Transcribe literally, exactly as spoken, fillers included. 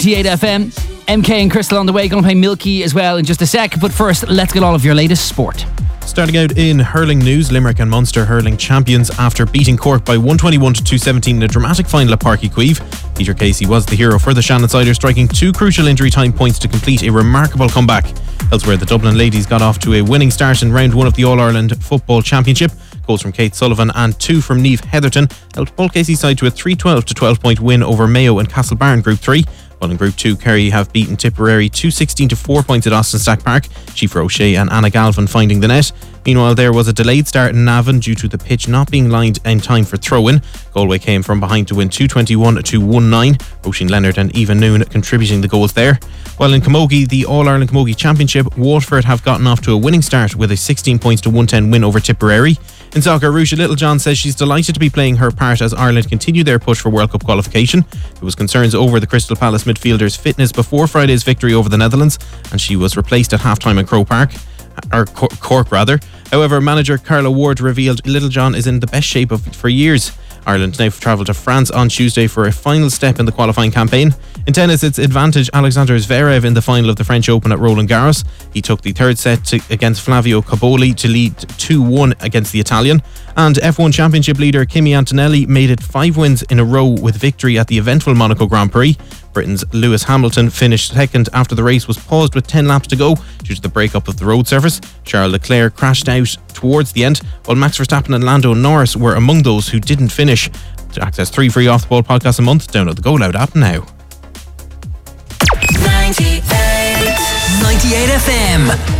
ninety-eight F M. M K and Crystal on the way. Going to play Milky as well in just a sec. But first, let's get all of your latest sport. Starting out in hurling news, Limerick and Munster hurling champions after beating Cork by one twenty-one to two seventeen in a dramatic final at Páirc Uí Chaoimh. Peter Casey was the hero for the Shannonsider, striking two crucial injury time points to complete a remarkable comeback. Elsewhere, the Dublin ladies got off to a winning start in round one of the All-Ireland Football Championship. Goals from Kate Sullivan and two from Niamh Heatherton helped Paul Casey's side to a three twelve to twelve point win over Mayo and Castlebarn Group three. While in Group two, Kerry have beaten Tipperary two sixteen to four points at Austin Stack Park, Síofra O'Shea and Anna Galvin finding the net. Meanwhile, there was a delayed start in Navan due to the pitch not being lined in time for throw-in. Galway came from behind to win two twenty-one to one nine, Roisin Leonard and Eva Noon contributing the goals there. While in Camogie, the All-Ireland Camogie Championship, Waterford have gotten off to a winning start with a sixteen points to one ten win over Tipperary. In soccer, Ruesha Littlejohn says she's delighted to be playing her part as Ireland continue their push for World Cup qualification. There was concerns over the Crystal Palace midfielder's fitness before Friday's victory over the Netherlands, and she was replaced at half-time in Croke Park. Or Cork rather. However, manager Carla Ward revealed Littlejohn is in the best shape of for years. Ireland now travel to France on Tuesday for a final step in the qualifying campaign. In tennis, it's advantage Alexander Zverev in the final of the French Open at Roland Garros. He took the third set to, against Flavio Cobolli to lead two one against the Italian. And F one Championship leader Kimi Antonelli made it five wins in a row with victory at the eventful Monaco Grand Prix. Britain's Lewis Hamilton finished second after the race was paused with ten laps to go due to the breakup of the road surface. Charles Leclerc crashed out towards the end, while Max Verstappen and Lando Norris were among those who didn't finish. To access three free Off The Ball podcasts a month, download the Go Loud app now. ninety-eight ninety-eight F M